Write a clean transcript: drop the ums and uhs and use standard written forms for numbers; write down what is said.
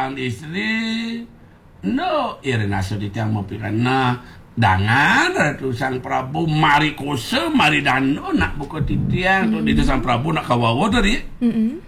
sang istri no irinasyo di tiang mopikan na dangan Ratu Sang Prabu mari kose mari dano nak buka titiang tu di Sang Prabu nak kawawa tadi